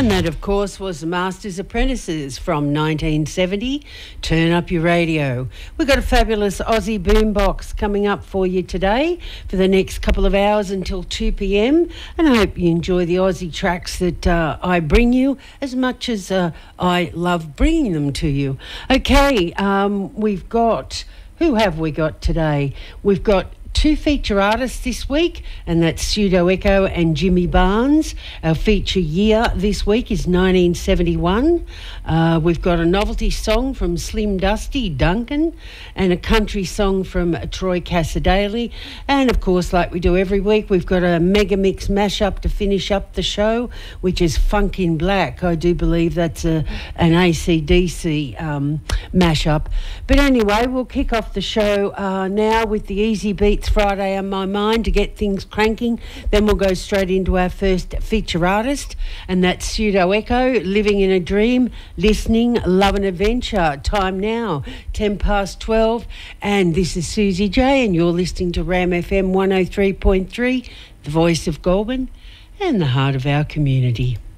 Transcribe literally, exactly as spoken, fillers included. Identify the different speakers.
Speaker 1: And that, of course, was the Master's Apprentices from nineteen seventy. Turn up your radio. We've got a fabulous Aussie boombox coming up for you today for the next couple of hours until two p m. And I hope you enjoy the Aussie tracks that uh, I bring you as much as uh, I love bringing them to you. Okay, um, we've got... Who have we got today? We've got two feature artists this week, and that's Pseudo Echo and Jimmy Barnes. Our feature year this week is nineteen seventy-one. Uh, we've got a novelty song from Slim Dusty Duncan and a country song from Troy Cassadaly. And, of course, like we do every week, we've got a mega mix mashup to finish up the show, which is Funk in Black. I do believe that's a, an A C D C um, mashup. But anyway, we'll kick off the show uh, now with the Easy Beats Friday on my mind to get things cranking. Then we'll go straight into our first feature artist, and that's Pseudo Echo, Living in a Dream, Listening, Love and Adventure. Time now, ten past twelve, and this is Susie J, and you're listening to Ram F M one oh three point three, the voice of Goulburn and the heart of our community.